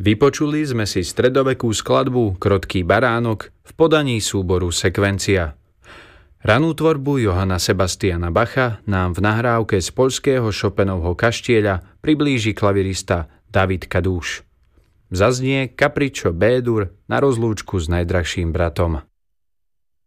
Vypočuli sme si stredovekú skladbu Krotký baránok v podaní súboru Sekvencia. Ranú tvorbu Johanna Sebastiana Bacha nám v nahrávke z poľského Chopinovho kaštieľa priblíži klavirista David Kadúš. Zaznie Capriccio B-dur na rozlúčku s najdrahším bratom.